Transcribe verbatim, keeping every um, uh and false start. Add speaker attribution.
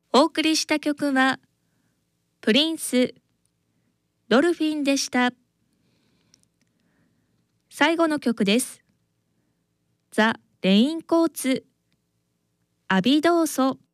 Speaker 1: お送りした曲はプリンスドルフィンでした。最後の曲です。ザ・レインコーツアビドーソ。